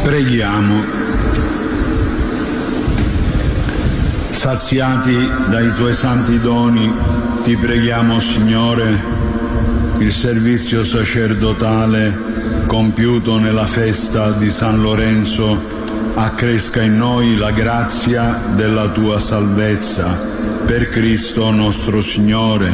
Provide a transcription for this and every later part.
Preghiamo. Saziati dai tuoi santi doni, ti preghiamo, Signore, il servizio sacerdotale compiuto nella festa di San Lorenzo accresca in noi la grazia della tua salvezza. Per Cristo nostro Signore.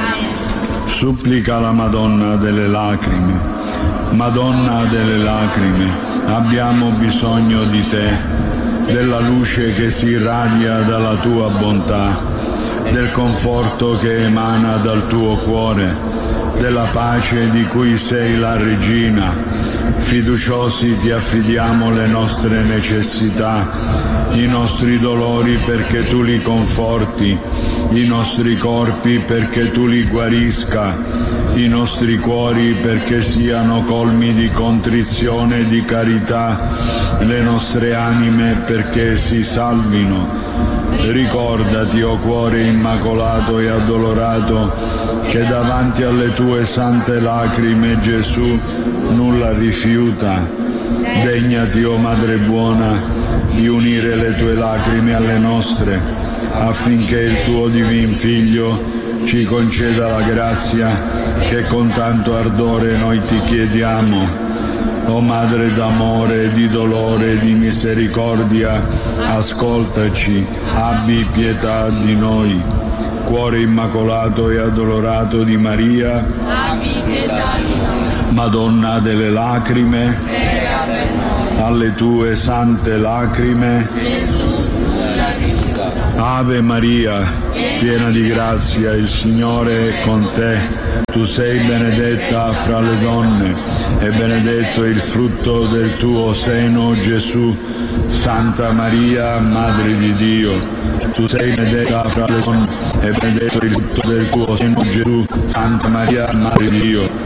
Supplica la Madonna delle Lacrime. Madonna delle Lacrime, abbiamo bisogno di te, della luce che si irradia dalla tua bontà, del conforto che emana dal tuo cuore, della pace di cui sei la regina. Fiduciosi ti affidiamo le nostre necessità, i nostri dolori perché tu li conforti, i nostri corpi perché tu li guarisca, i nostri cuori perché siano colmi di contrizione e di carità, le nostre anime perché si salvino. Ricordati, o cuore immacolato e addolorato, che davanti alle tue sante lacrime Gesù nulla rifiuta. Degnati, o Madre buona, di unire le tue lacrime alle nostre, affinché il tuo divin Figlio ci conceda la grazia che con tanto ardore noi ti chiediamo. O Madre d'amore, di dolore e di misericordia, ascoltaci, abbi pietà di noi. Cuore immacolato e addolorato di Maria, abbi pietà di noi. Madonna delle Lacrime, prega per noi. Alle tue sante lacrime, Gesù nulla rifiuta. Ave Maria, piena di grazia, il Signore è con te. Tu sei benedetta fra le donne e benedetto è il frutto del tuo seno, Gesù. Santa Maria, Madre di Dio, tu sei benedetta fra le donne e benedetto è il frutto del tuo seno, Gesù. Santa Maria, Madre di Dio,